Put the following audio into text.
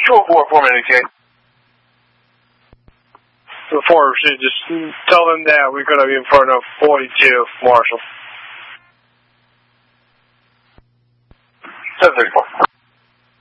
Short for me, okay? Before, just tell them that we're going to be in front of 42, Marshall. 1034.